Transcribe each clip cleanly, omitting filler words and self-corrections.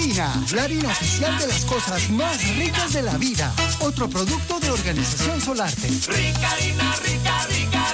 Ricarina, la harina oficial de las cosas más ricas de la vida. Otro producto de Organización Solarte. Ricarina, Ricarina.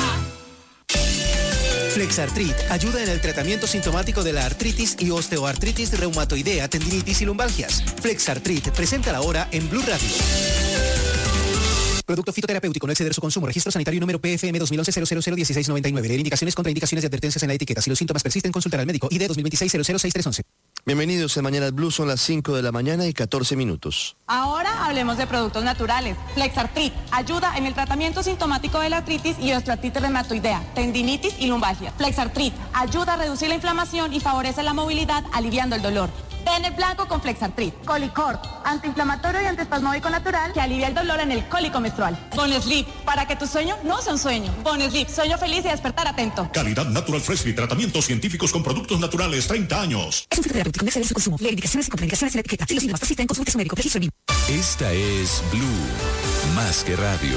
Flexartrit ayuda en el tratamiento sintomático de la artritis y osteoartritis reumatoidea, tendinitis y lumbalgias. Flexartrit, presenta ahora en Blue Radio. Producto fitoterapéutico, no exceder su consumo. Registro sanitario número PFM 2011-001699. Leer indicaciones, contraindicaciones y advertencias en la etiqueta. Si los síntomas persisten, consultar al médico. ID 2026-006311. Bienvenidos en Mañanas Blue, son las 5 de la mañana y 14 minutos. Ahora hablemos de productos naturales. Flexartrit ayuda en el tratamiento sintomático de la artritis y osteoartritis reumatoidea, tendinitis y lumbalgia. Flexartrit ayuda a reducir la inflamación y favorece la movilidad, aliviando el dolor. Ten el blanco con Flexartrit. Colicor, antiinflamatorio y antiespasmódico natural que alivia el dolor en el cólico menstrual. Bonesleep, para que tu sueño no sea un sueño. Bonesleep, sueño feliz y despertar atento. Calidad Natural Freshly, tratamientos científicos con productos naturales, 30 años. Es un fitoterapéutico, no exceder su consumo. Leer indicaciones y contraindicaciones en la etiqueta. Si los síntomas persisten, consulte a su médico. Registro BIM. Esta es Blue, más que radio.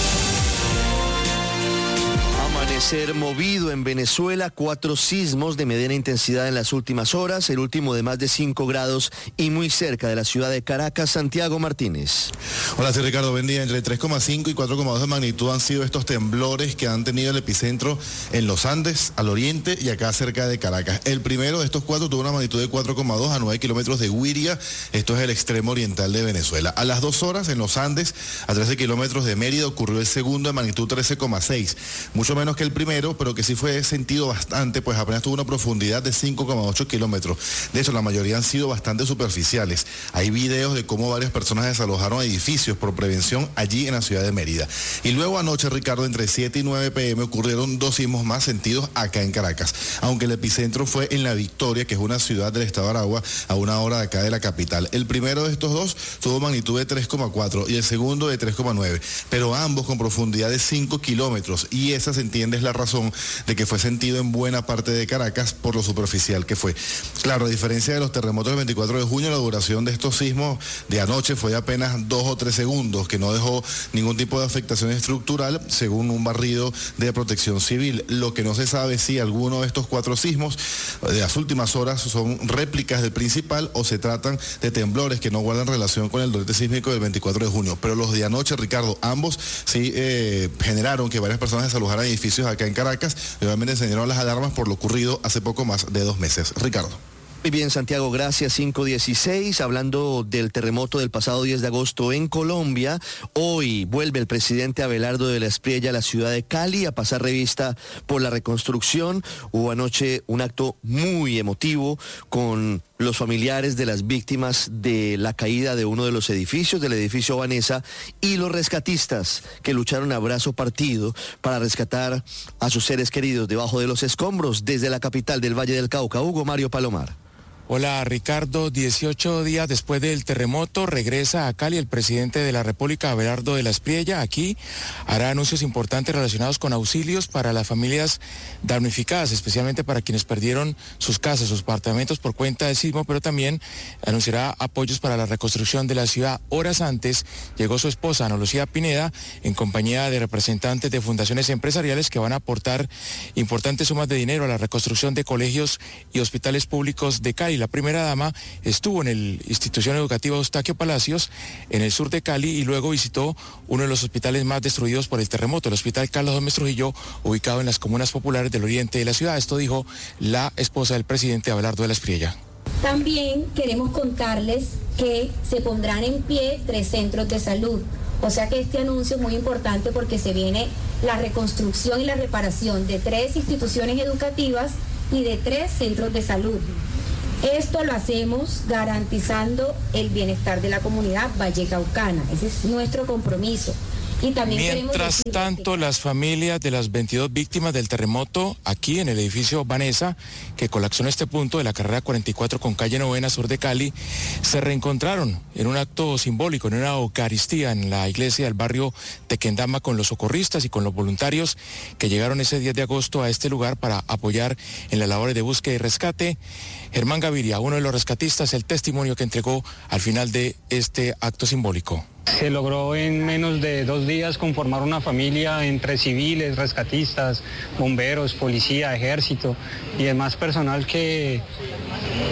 Amanecer movido en Venezuela, 4 sismos de mediana intensidad en las últimas horas, el último de más de 5 grados y muy cerca de la ciudad de Caracas. Santiago Martínez. Hola, soy Ricardo, buen día. Entre 3,5 y 4,2 de magnitud han sido estos temblores que han tenido el epicentro en los Andes, al oriente y acá cerca de Caracas. El primero de estos 4 tuvo una magnitud de 4,2 a 9 kilómetros de Huiria, esto es el extremo oriental de Venezuela. A las 2 horas en los Andes, a 13 kilómetros de Mérida, ocurrió el segundo de magnitud 13,6, mucho menos que el primero, pero que sí fue sentido bastante, pues apenas tuvo una profundidad de 5,8 kilómetros. De hecho, la mayoría han sido bastante superficiales. Hay videos de cómo varias personas desalojaron edificios por prevención allí en la ciudad de Mérida. Y luego anoche, Ricardo, entre 7 y 9 p.m. ocurrieron 2 sismos más sentidos acá en Caracas, aunque el epicentro fue en La Victoria, que es una ciudad del estado de Aragua, a 1 hora de acá de la capital. El primero de estos 2 tuvo magnitud de 3,4 y el segundo de 3,9, pero ambos con profundidad de 5 kilómetros, y esa se entiende es la razón de que fue sentido en buena parte de Caracas por lo superficial que fue. Claro, a diferencia de los terremotos del 24 de junio, la duración de estos sismos de anoche fue de apenas 2 o 3 segundos, que no dejó ningún tipo de afectación estructural, según un barrido de Protección Civil. Lo que no se sabe es si alguno de estos 4 sismos de las últimas horas son réplicas del principal o se tratan de temblores que no guardan relación con el dolete sísmico del 24 de junio. Pero los de anoche, Ricardo, ambos sí generaron que varias personas desalojaran edificios acá en Caracas, y obviamente encendieron las alarmas por lo ocurrido hace poco más de 2 meses. Ricardo. Muy bien, Santiago, gracias. 5:16, hablando del terremoto del pasado 10 de agosto en Colombia, hoy vuelve el presidente Abelardo de la Espriella a la ciudad de Cali a pasar revista por la reconstrucción. Hubo anoche un acto muy emotivo con los familiares de las víctimas de la caída de uno de los edificios, del edificio Vanessa, y los rescatistas que lucharon a brazo partido para rescatar a sus seres queridos debajo de los escombros desde la capital del Valle del Cauca. Hugo Mario Palomar. Hola Ricardo, 18 días después del terremoto regresa a Cali el presidente de la República, Abelardo de la Espriella. Aquí hará anuncios importantes relacionados con auxilios para las familias damnificadas, especialmente para quienes perdieron sus casas, sus apartamentos por cuenta del sismo, pero también anunciará apoyos para la reconstrucción de la ciudad. Horas antes llegó su esposa, Ana Lucía Pineda, en compañía de representantes de fundaciones empresariales que van a aportar importantes sumas de dinero a la reconstrucción de colegios y hospitales públicos de Cali. La primera dama estuvo en el Institución Educativa Eustaquio Palacios, en el sur de Cali, y luego visitó uno de los hospitales más destruidos por el terremoto, el Hospital Carlos Gómez Trujillo, ubicado en las comunas populares del oriente de la ciudad. Esto dijo la esposa del presidente, Abelardo de la Espriella. También queremos contarles que se pondrán en pie 3 centros de salud. O sea que este anuncio es muy importante porque se viene la reconstrucción y la reparación de 3 instituciones educativas y de 3 centros de salud. Esto lo hacemos garantizando el bienestar de la comunidad vallecaucana. Ese es nuestro compromiso. Y también mientras tanto, las familias de las 22 víctimas del terremoto aquí en el edificio Vanessa, que colapsó en este punto de la carrera 44 con calle Novena, sur de Cali, se reencontraron en un acto simbólico, en una eucaristía en la iglesia del barrio Tequendama, con los socorristas y con los voluntarios que llegaron ese 10 de agosto a este lugar para apoyar en las labores de búsqueda y rescate. Germán Gaviria, uno de los rescatistas, el testimonio que entregó al final de este acto simbólico. Se logró en menos de 2 días conformar una familia entre civiles, rescatistas, bomberos, policía, ejército y demás personal que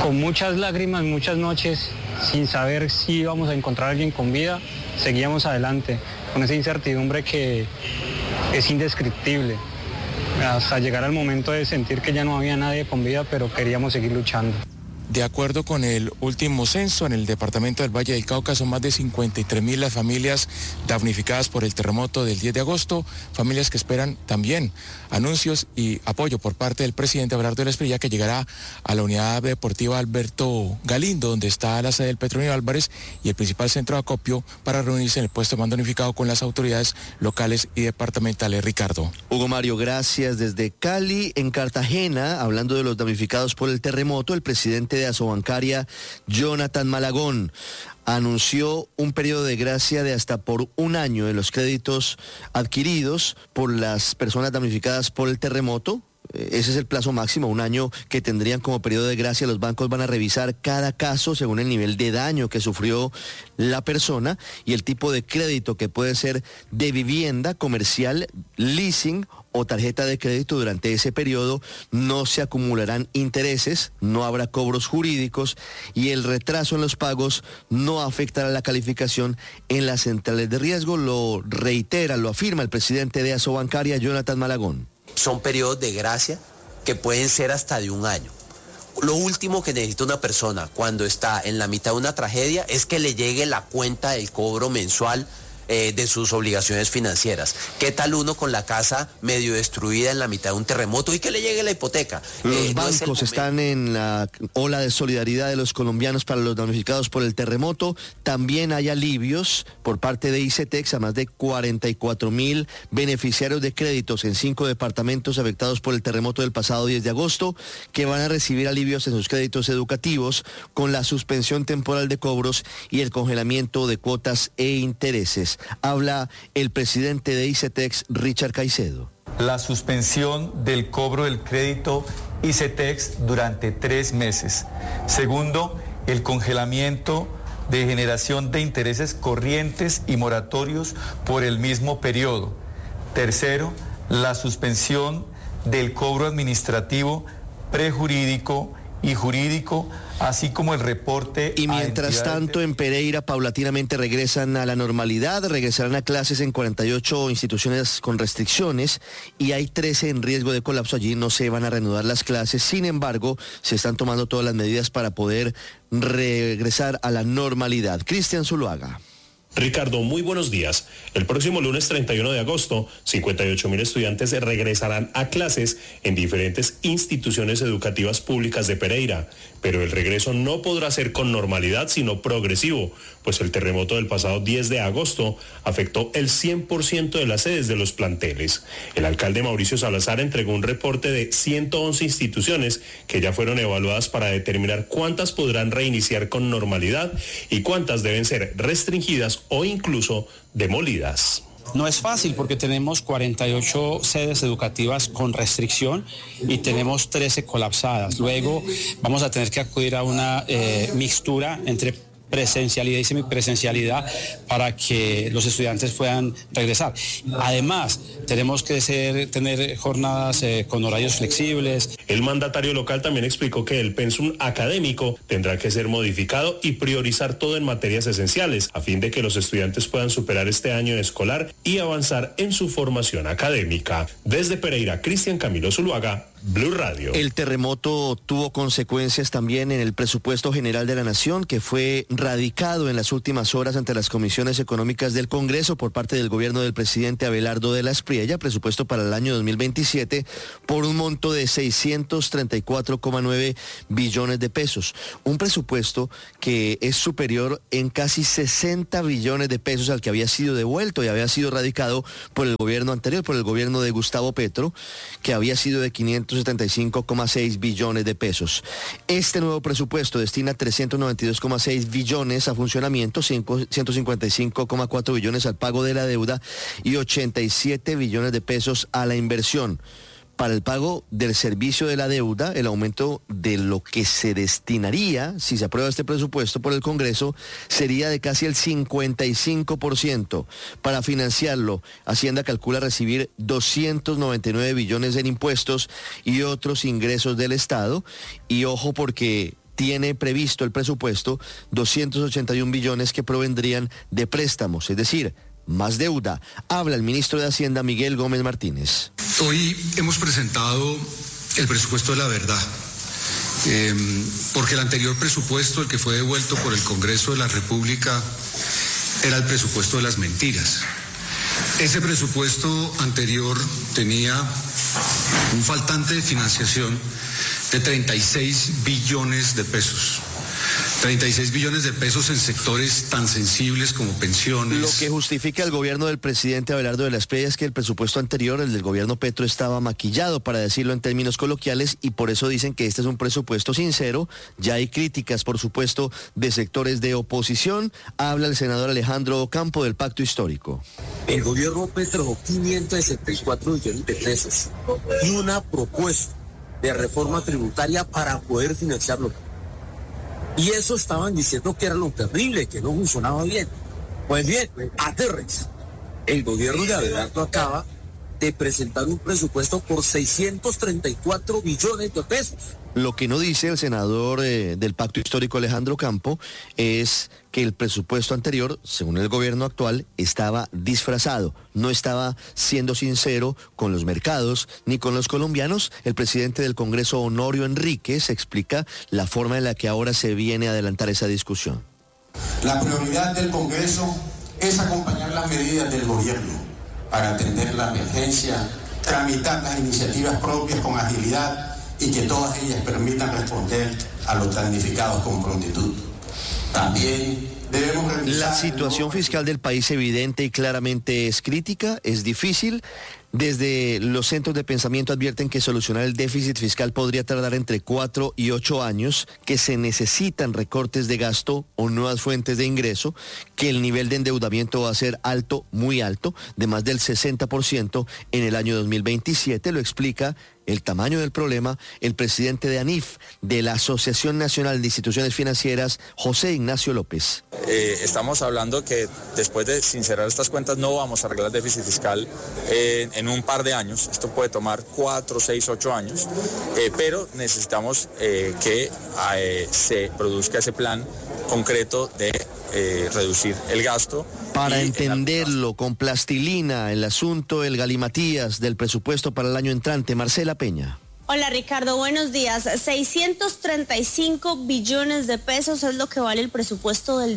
Con muchas lágrimas, muchas noches, sin saber si íbamos a encontrar a alguien con vida, seguíamos adelante, con esa incertidumbre que es indescriptible, hasta llegar al momento de sentir que ya no había nadie con vida, pero queríamos seguir luchando. De acuerdo con el último censo, en el departamento del Valle del Cauca son más de 53.000 las familias damnificadas por el terremoto del 10 de agosto, familias que esperan también anuncios y apoyo por parte del presidente Abelardo de la Espriella, que llegará a la unidad deportiva Alberto Galindo, donde está la sede del Petronio Álvarez y el principal centro de acopio, para reunirse en el puesto de mando unificado con las autoridades locales y departamentales. Ricardo. Hugo Mario, gracias. Desde Cali, en Cartagena, hablando de los damnificados por el terremoto, el presidente de Asobancaria, Jonathan Malagón, anunció un periodo de gracia de hasta por un año en los créditos adquiridos por las personas damnificadas por el terremoto. Ese es el plazo máximo, un año que tendrían como periodo de gracia. Los bancos van a revisar cada caso según el nivel de daño que sufrió la persona y el tipo de crédito, que puede ser de vivienda, comercial, leasing o tarjeta de crédito. Durante ese periodo no se acumularán intereses, no habrá cobros jurídicos y el retraso en los pagos no afectará la calificación en las centrales de riesgo. Lo reitera, lo afirma el presidente de Asobancaria, Jonathan Malagón. Son periodos de gracia que pueden ser hasta de un año. Lo último que necesita una persona cuando está en la mitad de una tragedia es que le llegue la cuenta del cobro mensual de sus obligaciones financieras. ¿Qué tal uno con la casa medio destruida en la mitad de un terremoto y que le llegue la hipoteca? Los bancos están en la ola de solidaridad de los colombianos para los damnificados por el terremoto. También hay alivios por parte de ICETEX a más de 44.000 beneficiarios de créditos en 5 departamentos afectados por el terremoto del pasado 10 de agosto, que van a recibir alivios en sus créditos educativos con la suspensión temporal de cobros y el congelamiento de cuotas e intereses. Habla el presidente de ICETEX, Richard Caicedo. La suspensión del cobro del crédito ICETEX durante 3 meses. Segundo, el congelamiento de generación de intereses corrientes y moratorios por el mismo periodo. Tercero, la suspensión del cobro administrativo, prejurídico y jurídico, así como el reporte. Y mientras tanto, en Pereira paulatinamente regresan a la normalidad, regresarán a clases en 48 instituciones con restricciones y hay 13 en riesgo de colapso. Allí no se van a reanudar las clases, sin embargo, se están tomando todas las medidas para poder regresar a la normalidad. Cristian Zuluaga. Ricardo, muy buenos días. El próximo lunes 31 de agosto, 58.000 estudiantes regresarán a clases en diferentes instituciones educativas públicas de Pereira, pero el regreso no podrá ser con normalidad, sino progresivo, pues el terremoto del pasado 10 de agosto afectó el 100% de las sedes de los planteles. El alcalde Mauricio Salazar entregó un reporte de 111 instituciones que ya fueron evaluadas para determinar cuántas podrán reiniciar con normalidad y cuántas deben ser restringidas o incluso demolidas. No es fácil porque tenemos 48 sedes educativas con restricción y tenemos 13 colapsadas. Luego vamos a tener que acudir a una mixtura entre presencialidad y semipresencialidad para que los estudiantes puedan regresar. Además, tenemos que tener jornadas con horarios flexibles. El mandatario local también explicó que el pensum académico tendrá que ser modificado y priorizar todo en materias esenciales, a fin de que los estudiantes puedan superar este año escolar y avanzar en su formación académica. Desde Pereira, Cristian Camilo Zuluaga, Blue Radio. El terremoto tuvo consecuencias también en el presupuesto general de la Nación, que fue radicado en las últimas horas ante las comisiones económicas del Congreso por parte del gobierno del presidente Abelardo de la Espriella, presupuesto para el año 2027 por un monto de 634,9 billones de pesos. Un presupuesto que es superior en casi 60 billones de pesos al que había sido devuelto y había sido radicado por el gobierno anterior, por el gobierno de Gustavo Petro, que había sido de 575,6 billones de pesos. Este nuevo presupuesto destina 392,6 billones a funcionamiento, 155,4 billones al pago de la deuda y 87 billones de pesos a la inversión. Para el pago del servicio de la deuda, el aumento de lo que se destinaría, si se aprueba este presupuesto por el Congreso, sería de casi el 55%. Para financiarlo, Hacienda calcula recibir 299 billones en impuestos y otros ingresos del Estado. Y ojo, porque tiene previsto el presupuesto 281 billones que provendrían de préstamos, es decir, más deuda. Habla el ministro de Hacienda, Miguel Gómez Martínez. Hoy hemos presentado el presupuesto de la verdad, porque el anterior presupuesto, el que fue devuelto por el Congreso de la República, era el presupuesto de las mentiras. Ese presupuesto anterior tenía un faltante de financiación de 36 billones de pesos. 36 billones de pesos en sectores tan sensibles como pensiones. Lo que justifica el gobierno del presidente Abelardo de la Espriella es que el presupuesto anterior, el del gobierno Petro, estaba maquillado, para decirlo en términos coloquiales, y por eso dicen que este es un presupuesto sincero. Ya hay críticas, por supuesto, de sectores de oposición. Habla el senador Alejandro Campo del Pacto Histórico. El gobierno Petro dejó 564 billones de pesos y una propuesta de reforma tributaria para poder financiarlo. Y eso estaban diciendo que era lo terrible, que no funcionaba bien. Pues bien, aterres. El gobierno de Abelardo acaba de presentar un presupuesto por 634 billones de pesos. Lo que no dice el senador del Pacto Histórico, Alejandro Campo, es que el presupuesto anterior, según el gobierno actual, estaba disfrazado, no estaba siendo sincero con los mercados ni con los colombianos. El presidente del Congreso, Honorio Enríquez, explica la forma en la que ahora se viene a adelantar esa discusión. La prioridad del Congreso es acompañar las medidas del gobierno para atender la emergencia, tramitar las iniciativas propias con agilidad y que todas ellas permitan responder a los damnificados con prontitud. También debemos revisar... La situación fiscal del país evidente y claramente es crítica, es difícil. Desde los centros de pensamiento advierten que solucionar el déficit fiscal podría tardar entre 4 y 8 años, que se necesitan recortes de gasto o nuevas fuentes de ingreso, que el nivel de endeudamiento va a ser alto, muy alto, de más del 60% en el año 2027, lo explica el tamaño del problema el presidente de ANIF, de la Asociación Nacional de Instituciones Financieras, José Ignacio López. Estamos hablando que después de sincerar estas cuentas no vamos a arreglar el déficit fiscal en un par de años. Esto puede tomar 4, 6, 8 años, pero necesitamos que se produzca ese plan concreto de reducir el gasto. Para entenderlo con plastilina, el asunto, el galimatías del presupuesto para el año entrante, Marcela Peña. Hola Ricardo, buenos días. 635 billones de pesos es lo que vale el presupuesto del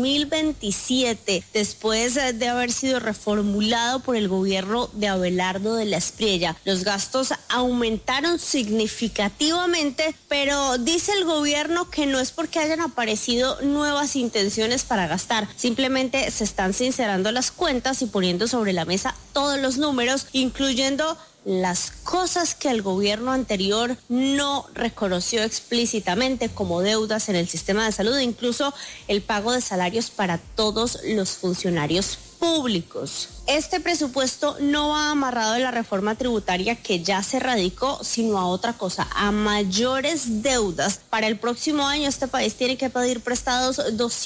2027, después de haber sido reformulado por el gobierno de Abelardo de la Espriella. Los gastos aumentaron significativamente, pero dice el gobierno que no es porque hayan aparecido nuevas intenciones para gastar, simplemente se están sincerando las cuentas y poniendo sobre la mesa todos los números, incluyendo las cosas que el gobierno anterior no reconoció explícitamente, como deudas en el sistema de salud e incluso el pago de salarios para todos los funcionarios públicos. Este presupuesto no va amarrado a la reforma tributaria que ya se radicó, sino a otra cosa, a mayores deudas. Para el próximo año este país tiene que pedir prestados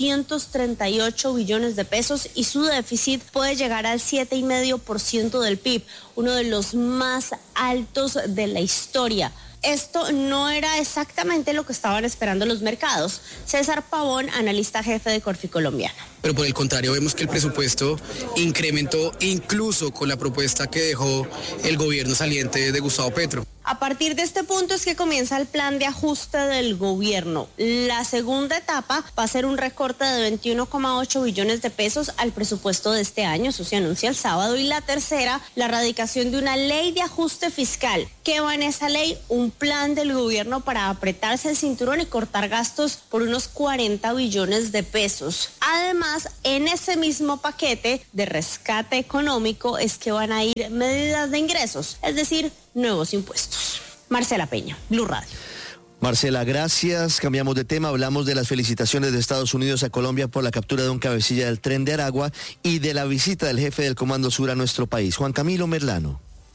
238 billones de pesos y su déficit puede llegar al 7,5% del PIB, uno de los más altos de la historia. Esto no era exactamente lo que estaban esperando los mercados. César Pavón, analista jefe de Corfi Colombiana. Pero por el contrario, vemos que el presupuesto incrementó incluso con la propuesta que dejó el gobierno saliente de Gustavo Petro. A partir de este punto es que comienza el plan de ajuste del gobierno. La segunda etapa va a ser un recorte de 21,8 billones de pesos al presupuesto de este año, eso se anuncia el sábado. Y la tercera, la radicación de una ley de ajuste fiscal. ¿Qué va en esa ley? Un plan del gobierno para apretarse el cinturón y cortar gastos por unos 40 billones de pesos. Además, en ese mismo paquete de rescate económico es que van a ir medidas de ingresos, es decir, nuevos impuestos. Marcela Peña, Blue Radio. Marcela, gracias. Cambiamos de tema. Hablamos de las felicitaciones de Estados Unidos a Colombia por la captura de un cabecilla del Tren de Aragua y de la visita del jefe del Comando Sur a nuestro país, Juan Camilo Merlano.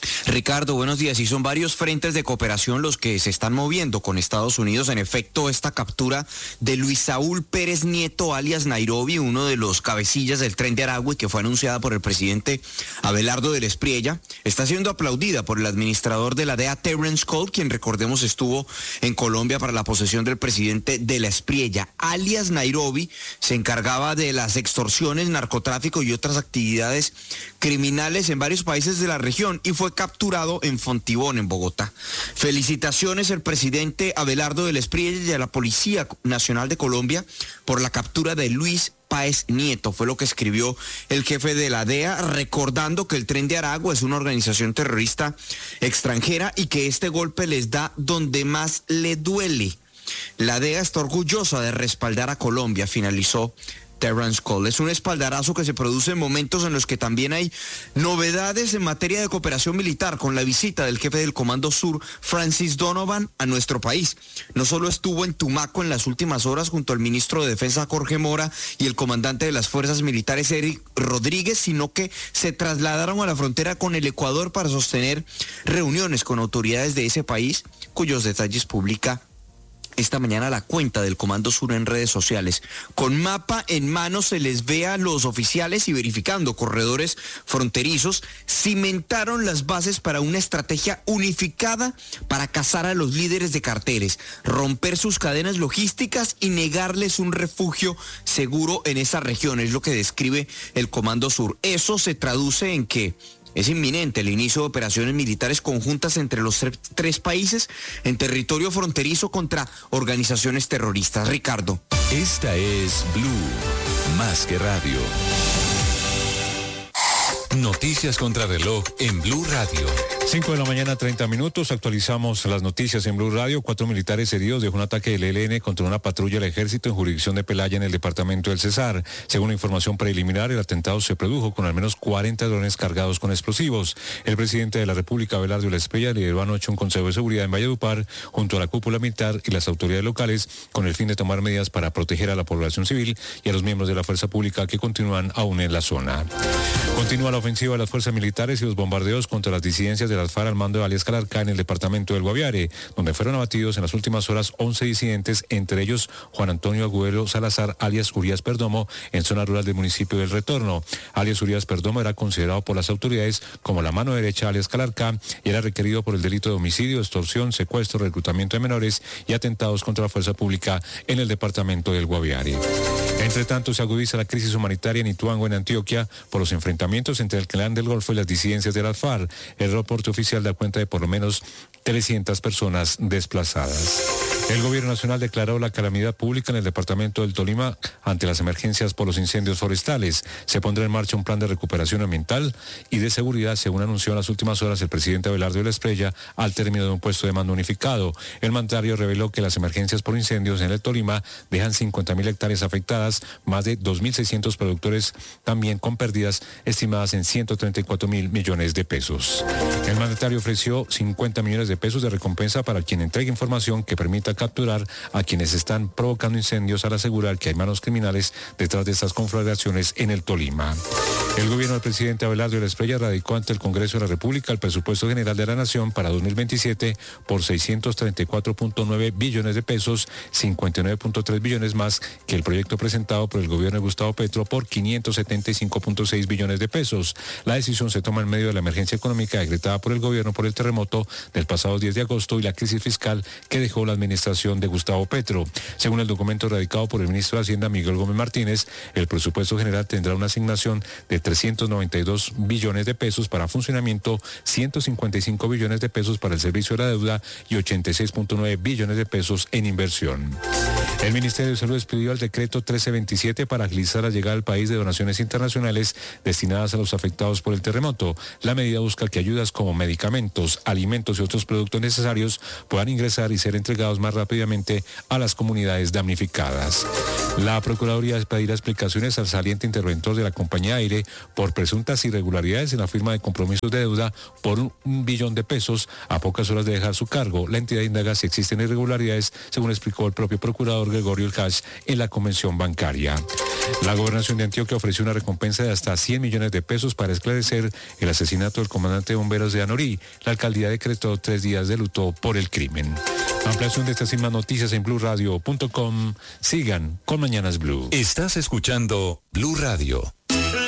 Ricardo, buenos días. Y son varios frentes de cooperación los que se están moviendo con Estados Unidos. En efecto, esta captura de Luis Saúl Pérez Nieto, alias Nairobi, uno de los cabecillas del Tren de Aragua, que fue anunciada por el presidente Abelardo del Espriella, está siendo aplaudida por el administrador de la DEA, Terrence Cole, quien, recordemos, estuvo en Colombia para la posesión del presidente de la Espriella. Alias Nairobi se encargaba de las extorsiones, narcotráfico y otras actividades criminales en varios países de la región y fue capturado en Fontibón, en Bogotá. Felicitaciones al presidente Abelardo del Espriella y a la Policía Nacional de Colombia por la captura de Luis Páez Nieto, fue lo que escribió el jefe de la DEA, recordando que el Tren de Aragua es una organización terrorista extranjera y que este golpe les da donde más le duele. La DEA está orgullosa de respaldar a Colombia, finalizó Terrence Cole. Es un espaldarazo que se produce en momentos en los que también hay novedades en materia de cooperación militar, con la visita del jefe del Comando Sur, Francis Donovan, a nuestro país. No solo estuvo en Tumaco en las últimas horas junto al ministro de Defensa Jorge Mora y el comandante de las Fuerzas Militares Eric Rodríguez, sino que se trasladaron a la frontera con el Ecuador para sostener reuniones con autoridades de ese país, cuyos detalles publica esta mañana la cuenta del Comando Sur en redes sociales. Con mapa en mano se les ve a los oficiales y verificando corredores fronterizos, cimentaron las bases para una estrategia unificada para cazar a los líderes de carteles, romper sus cadenas logísticas y negarles un refugio seguro en esa región, es lo que describe el Comando Sur. Eso se traduce en que es inminente el inicio de operaciones militares conjuntas entre los tres países en territorio fronterizo contra organizaciones terroristas. Ricardo. Esta es Blue, más que radio. Noticias contra reloj en Blue Radio. 5 de la mañana, 30 minutos. Actualizamos las noticias en Blue Radio. 4 militares heridos de un ataque del ELN contra una patrulla del ejército en jurisdicción de Pelaya, en el departamento del Cesar. Según información preliminar, el atentado se produjo con al menos 40 drones cargados con explosivos. El presidente de la República, Abelardo del Espriella, lideró anoche un consejo de seguridad en Valledupar junto a la cúpula militar y las autoridades locales con el fin de tomar medidas para proteger a la población civil y a los miembros de la fuerza pública que continúan aún en la zona. Continúa la ofensiva de las fuerzas militares y los bombardeos contra las disidencias de las FARC al mando de alias Calarcá en el departamento del Guaviare, donde fueron abatidos en las últimas horas 11 disidentes, entre ellos Juan Antonio Agüero Salazar, alias Urias Perdomo, en zona rural del municipio del Retorno. Alias Urias Perdomo era considerado por las autoridades como la mano derecha alias Calarcá y era requerido por el delito de homicidio, extorsión, secuestro, reclutamiento de menores y atentados contra la fuerza pública en el departamento del Guaviare. Entre tanto, se agudiza la crisis humanitaria en Ituango, en Antioquia, por los enfrentamientos entre el Clan del Golfo y las disidencias de las FARC. El reporte oficial da cuenta de por lo menos 300 personas desplazadas. El gobierno nacional declaró la calamidad pública en el departamento del Tolima ante las emergencias por los incendios forestales. Se pondrá en marcha un plan de recuperación ambiental y de seguridad, según anunció en las últimas horas el presidente Abelardo del Espriella al término de un puesto de mando unificado. El mandatario reveló que las emergencias por incendios en el Tolima dejan 50.000 hectáreas afectadas, más de 2.600 productores también con pérdidas estimadas en 134.000 millones de pesos. El mandatario ofreció 50 millones de pesos de recompensa para quien entregue información que permita capturar a quienes están provocando incendios, al asegurar que hay manos criminales detrás de estas conflagraciones en el Tolima. El gobierno del presidente Abelardo del Espriella radicó ante el Congreso de la República el presupuesto general de la Nación para 2027 por 634.9 billones de pesos, 59.3 billones más que el proyecto presentado por el gobierno de Gustavo Petro por 575.6 billones de pesos. La decisión se toma en medio de la emergencia económica decretada por el gobierno por el terremoto del pasado 10 de agosto y la crisis fiscal que dejó la administración de Gustavo Petro. Según el documento radicado por el ministro de Hacienda, Miguel Gómez Martínez, el presupuesto general tendrá una asignación de 392 billones de pesos para funcionamiento, 155 billones de pesos para el servicio de la deuda y 86.9 billones de pesos en inversión. El Ministerio de Salud expidió el decreto 1327 para agilizar la llegada al país de donaciones internacionales destinadas a los afectados por el terremoto. La medida busca que ayudas como medicamentos, alimentos y otros productos necesarios puedan ingresar y ser entregados más rápidamente a las comunidades damnificadas. La Procuraduría pedirá explicaciones al saliente interventor de la compañía Aire por presuntas irregularidades en la firma de compromisos de deuda por $1 billón a pocas horas de dejar su cargo. La entidad indaga si existen irregularidades, según explicó el propio procurador Gregorio Elcash en la convención bancaria. La Gobernación de Antioquia ofreció una recompensa de hasta $100 millones para esclarecer el asesinato del comandante de bomberos de Anorí. La alcaldía decretó 3 días de luto por el crimen. Ampliación de estas y más noticias en bluradio.com. Sigan con Mañanas Blue. Estás escuchando Blue Radio.